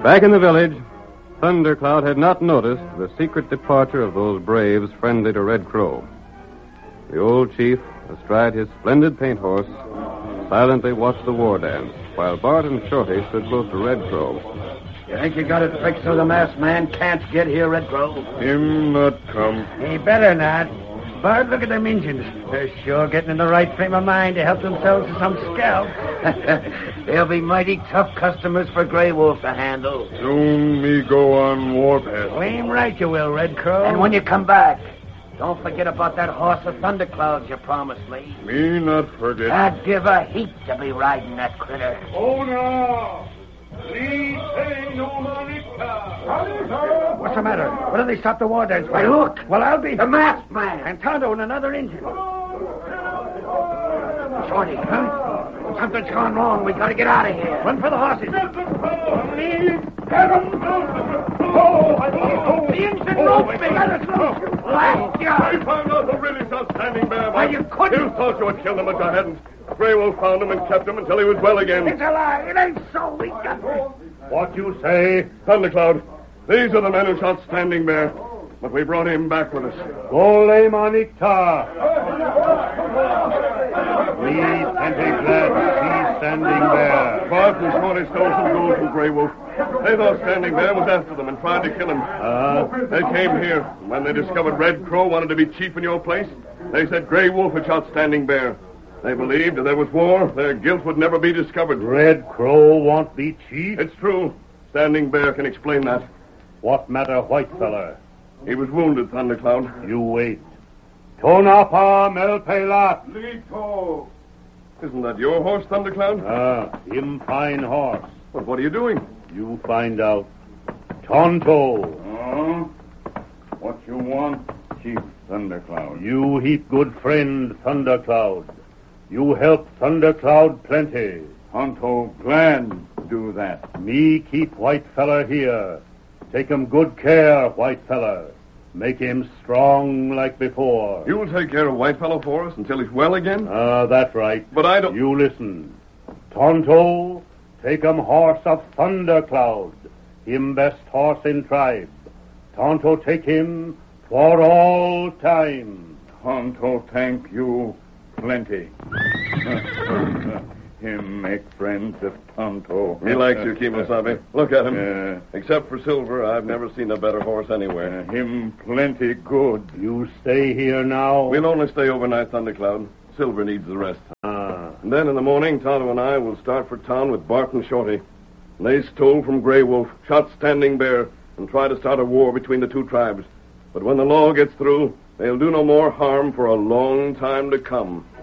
Back in the village, Thundercloud had not noticed the secret departure of those braves friendly to Red Crow. The old chief, astride his splendid paint horse, silently watched the war dance, while Bart and Shorty stood close to Red Crow. You think you got it fixed so the masked man can't get here, Red Crow? Him not come. He better not. Bart, look at them Injuns. They're sure getting in the right frame of mind to help themselves to some scalp. They'll be mighty tough customers for Grey Wolf to handle. Soon me go on warpath. Blame right you will, Red Crow. And when you come back, don't forget about that horse of Thunderclouds you promised me. Me not forget. I'd give a heap to be riding that critter. Oh, no. Please say no Monica. What's the matter? What do they stop the war dance for? Why, look. Well, I'll be... The masked man. And Tonto and another Injun. Shorty, something's gone wrong. We gotta get out of here. Run for the horses. The Injun roped me. Blast you. I found out who really shot Standing Bear. Why, you couldn't. You thought you would kill him, but you hadn't. Grey Wolf found him and kept him until he was well again. It's a lie. It ain't so. We got this. What you say? Thundercloud, these are the men who shot Standing Bear. But we brought him back with us. Gole Manikta. Me plenty glad to see Standing Bear. Bart and Shorty stole some gold from Grey Wolf. They thought Standing Bear was after them and tried to kill him. They came here. When they discovered Red Crow wanted to be chief in your place, they said Grey Wolf had shot Standing Bear. They believed if there was war, their guilt would never be discovered. Red Crow won't be chief? It's true. Standing Bear can explain that. What matter, white feller? He was wounded, Thundercloud. You wait. Tonapa Melpelat. Lito. Isn't that your horse, Thundercloud? Him fine horse. But what are you doing? You find out. Tonto. What you want, Chief Thundercloud? You heap good friend, Thundercloud. You help Thundercloud plenty. Tonto glad do that. Me keep white feller here. Take him good care, white feller. Make him strong like before. You'll take care of Whitefellow for us until he's well again? That's right. But I don't... You listen. Tonto, take him horse of Thundercloud. Him best horse in tribe. Tonto take him for all time. Tonto thank you plenty. Him make friends of Tonto. He likes you, Kimosabe. Look at him. Except for Silver, I've never seen a better horse anywhere. Him plenty good. You stay here now? We'll only stay overnight, Thundercloud. Silver needs the rest. And then in the morning, Tonto and I will start for town with Bart and Shorty. They stole from Grey Wolf, shot Standing Bear, and try to start a war between the two tribes. But when the law gets through, they'll do no more harm for a long time to come.